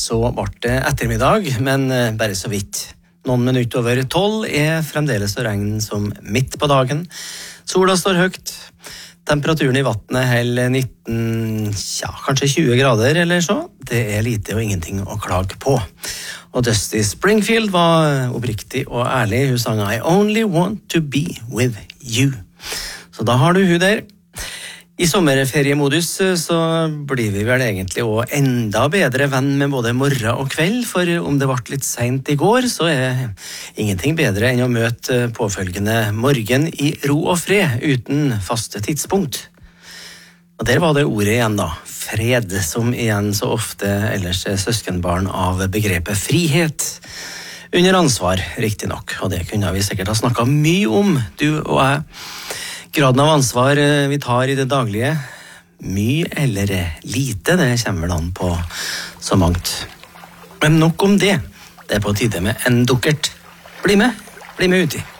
så ble det ettermiddag, men bare så vidt. Noen minutter over 12 fremdeles så regn som midt på dagen. Sola står høyt. Temperaturen i vattnet holder 19, kanskje 20 grader eller så. Det lite og ingenting å klage på. Og Dusty Springfield var oppriktig og ærlig. Hun sang I only want to be with you. Så da har du hun der. I sommerferiemodus så blir vi vel egentlig også enda bedre venn med både morgen og kveld, for om det ble litt sent i går, så ingenting bedre enn å møte påfølgende morgen i ro og fred, uten faste tidspunkt. Og der var det ordet igjen da, fred, som igjen så ofte ellers søskenbarn av begrepet frihet. Under ansvar, riktig nok, og det kunne vi sikkert ha snakket mye om, du og jeg. Graden av ansvar vi tar i det daglige, mye eller lite, det kommer vel an på så mangt. Men nok om det. Det på tide med en dukkert. Bli med uti.